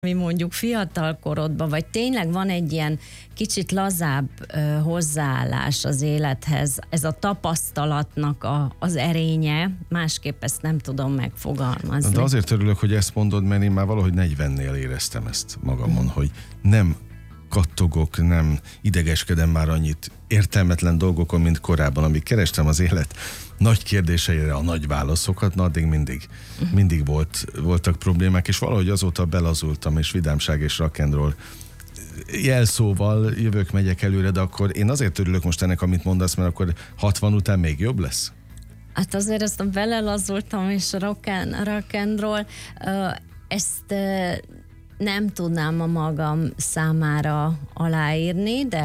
mi mondjuk fiatal korodban, vagy tényleg van egy ilyen kicsit lazább hozzáállás az élethez, ez a tapasztalatnak az erénye, másképp ezt nem tudom megfogalmazni. De azért örülök, hogy ezt mondod, mert én már valahogy 40-nél éreztem ezt magamon, hogy nem kattogok, nem idegeskedem már annyit értelmetlen dolgokon, mint korábban, amíg kerestem az élet nagy kérdéseire a nagy válaszokat, na addig mindig voltak problémák, és valahogy azóta belazultam, és vidámság és rock and roll jelszóval jövök-megyek előre, de akkor én azért örülök most ennek, amit mondasz, mert akkor 60 után még jobb lesz? Hát azért ezt belelazultam, és rock and roll, ezt nem tudnám a magam számára aláírni, de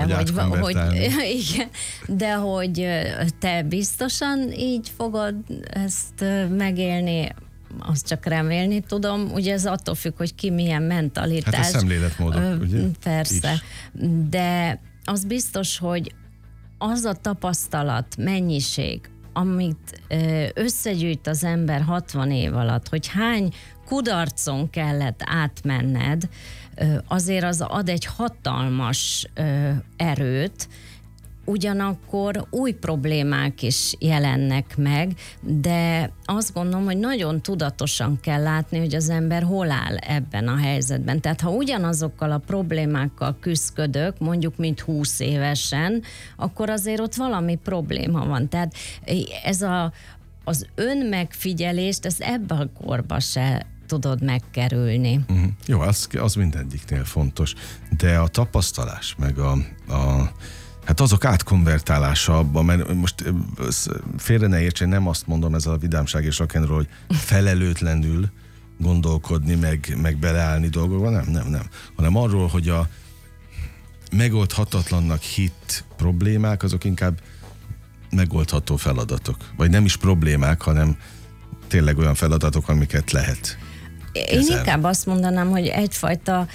igen, de hogy te biztosan így fogod ezt megélni, azt csak remélni tudom. Ugye ez attól függ, hogy ki milyen mentalitás. Hát a szemléletmódok, ugye? Persze. Is. De az biztos, hogy az a tapasztalat, mennyiség, amit összegyűjt az ember 60 év alatt, hogy hány kudarcon kellett átmenned, azért az ad egy hatalmas erőt, ugyanakkor új problémák is jelennek meg, de azt gondolom, hogy nagyon tudatosan kell látni, hogy az ember hol áll ebben a helyzetben. Tehát ha ugyanazokkal a problémákkal küszködök, mondjuk mint 20 évesen, akkor azért ott valami probléma van. Tehát ez az önmegfigyelést, ezt ebben a korban se tudod megkerülni. Jó, az mindegyiknél fontos, de a tapasztalás, meg hát azok átkonvertálása abban, mert most félre ne értsen, nem azt mondom, ez a vidámság és rock and roll, hogy felelőtlenül gondolkodni, meg beleállni dolgokba, nem. Hanem arról, hogy a megoldhatatlannak hitt problémák, azok inkább megoldható feladatok. Vagy nem is problémák, hanem tényleg olyan feladatok, amiket lehet kezelni. Én inkább azt mondanám, hogy egyfajta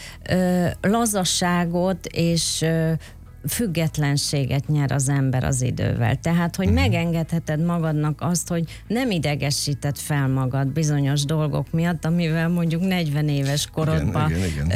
lazasságot és függetlenséget nyer az ember az idővel. Tehát, hogy megengedheted magadnak azt, hogy nem idegesíted fel magad bizonyos dolgok miatt, amivel mondjuk 40 éves korodban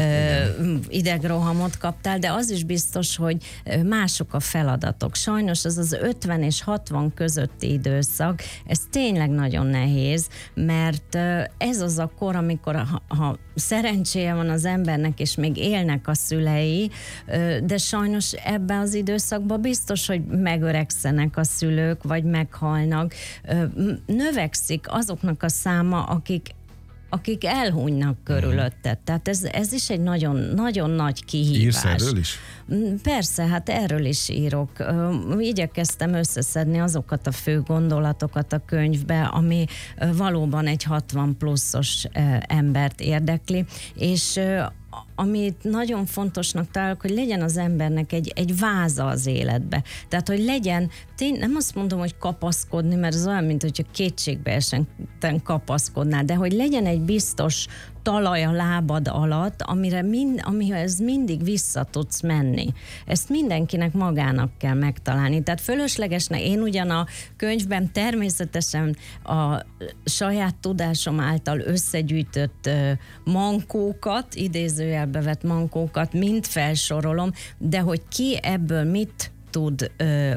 idegrohamot kaptál, de az is biztos, hogy mások a feladatok. Sajnos az 50 és 60 közötti időszak, ez tényleg nagyon nehéz, mert ez az a kor, amikor ha szerencséje van az embernek, és még élnek a szülei, de sajnos ebben az időszakban biztos, hogy megöregszenek a szülők, vagy meghalnak. Növekszik azoknak a száma, akik elhunynak körülötted. Tehát ez is egy nagyon, nagyon nagy kihívás. Írsz erről is? Persze, hát erről is írok. Igyekeztem összeszedni azokat a fő gondolatokat a könyvbe, ami valóban egy 60 pluszos embert érdekli, és amit nagyon fontosnak találok, hogy legyen az embernek egy váza az életbe. Tehát, hogy legyen, nem azt mondom, hogy kapaszkodni, mert az olyan, mint hogyha kétségbeesen kapaszkodnál, de hogy legyen egy biztos talaj a lábad alatt, amihez mindig vissza tudsz menni. Ezt mindenkinek magának kell megtalálni. Tehát fölöslegesnek, én ugyan a könyvben természetesen a saját tudásom által összegyűjtött mankókat, idézőjelbe vett mankókat mind felsorolom, de hogy ki ebből mit tud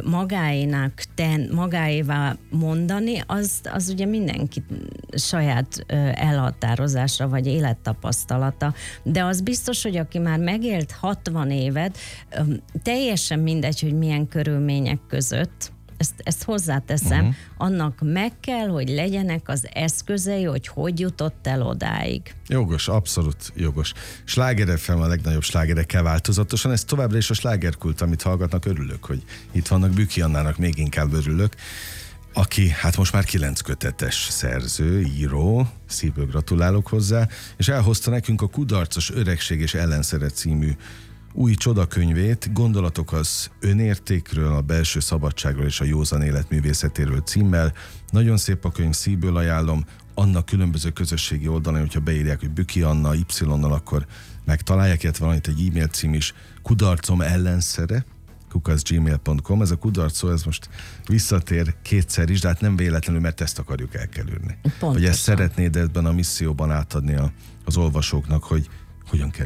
magáévá mondani, az ugye mindenki saját elhatározásra vagy élettapasztalata. De az biztos, hogy aki már megélt 60 évet, teljesen mindegy, hogy milyen körülmények között, ezt hozzáteszem, annak meg kell, hogy legyenek az eszközei, hogy jutott el odáig. Jogos, abszolút jogos. Sláger FM a legnagyobb slágerekkel változatosan, ez továbbra is a slágerkult, amit hallgatnak, örülök, hogy itt vannak. Büki Annának még inkább örülök, aki hát most már 9 kötetes szerző, író, szívből gratulálok hozzá, és elhozta nekünk a Kudarcos öregség és ellenszere című új csodakönyvét, Gondolatok az önértékről, a belső szabadságról és a józan élet művészetéről címmel. Nagyon szép a könyv, szívből ajánlom. Annak különböző közösségi oldalon, hogyha beírják, hogy Büki Anna Y-nal, akkor megtalálják, illetve van itt egy e-mail cím is, kudarcom ellenszere, @gmail.com. Ez a kudarc szó, ez most visszatér kétszer is, de hát nem véletlenül, mert ezt akarjuk elkerülni. Hogy ezt szeretnéd ebben a misszióban átadni az olvasóknak, hogy hogyan kerül